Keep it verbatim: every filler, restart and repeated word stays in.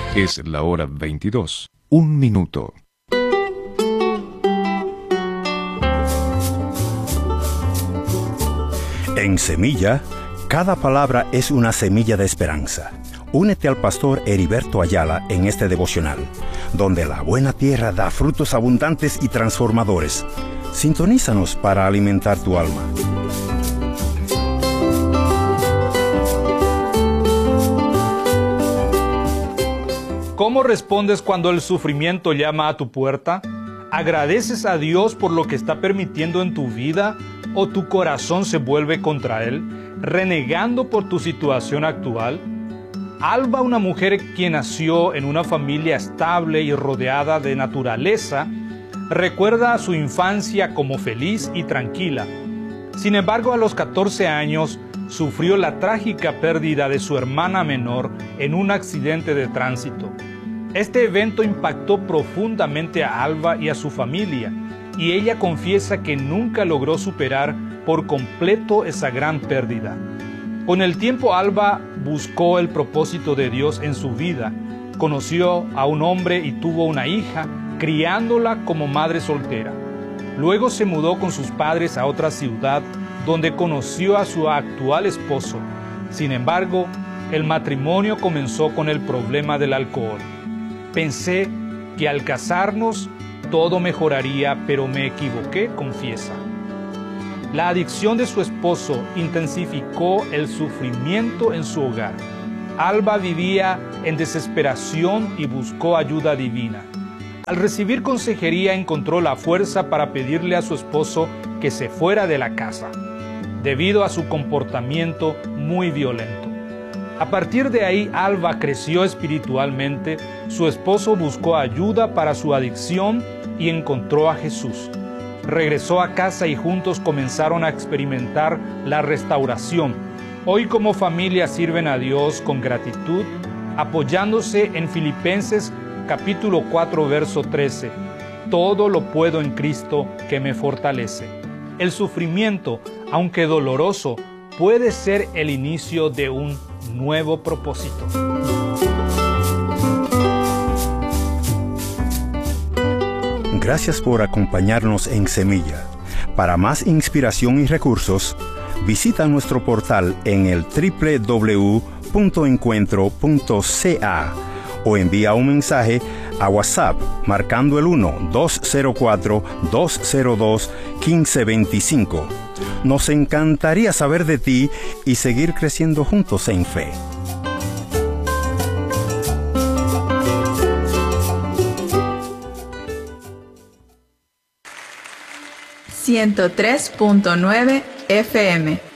Es la hora veintidós, un minuto. En Semilla, cada palabra es una semilla de esperanza. Únete al pastor Heriberto Ayala en este devocional, donde la buena tierra da frutos abundantes y transformadores. Sintonízanos para alimentar tu alma. ¿Cómo respondes cuando el sufrimiento llama a tu puerta? ¿Agradeces a Dios por lo que está permitiendo en tu vida o tu corazón se vuelve contra Él, renegando por tu situación actual? Alba, una mujer quien nació en una familia estable y rodeada de naturaleza, recuerda su infancia como feliz y tranquila. Sin embargo, a los catorce años, sufrió la trágica pérdida de su hermana menor en un accidente de tránsito. Este evento impactó profundamente a Alba y a su familia, y ella confiesa que nunca logró superar por completo esa gran pérdida. Con el tiempo, Alba buscó el propósito de Dios en su vida, conoció a un hombre y tuvo una hija, criándola como madre soltera. Luego se mudó con sus padres a otra ciudad, donde conoció a su actual esposo. Sin embargo, el matrimonio comenzó con el problema del alcohol. Pensé que al casarnos todo mejoraría, pero me equivoqué, confiesa. La adicción de su esposo intensificó el sufrimiento en su hogar. Alba vivía en desesperación y buscó ayuda divina. Al recibir consejería encontró la fuerza para pedirle a su esposo que se fuera de la casa, debido a su comportamiento muy violento. A partir de ahí, Alba creció espiritualmente, su esposo buscó ayuda para su adicción y encontró a Jesús. Regresó a casa y juntos comenzaron a experimentar la restauración. Hoy como familia sirven a Dios con gratitud, apoyándose en Filipenses capítulo cuatro, verso trece. Todo lo puedo en Cristo que me fortalece. El sufrimiento, aunque doloroso, puede ser el inicio de un nuevo propósito. Gracias por acompañarnos en Semilla. Para más inspiración y recursos, visita nuestro portal en el doble u doble u doble u punto encuentro punto c a o envía un mensaje a WhatsApp marcando el uno dos cero cuatro dos cero dos uno cinco dos cinco. Nos encantaría saber de ti y seguir creciendo juntos en fe. ciento tres punto nueve F M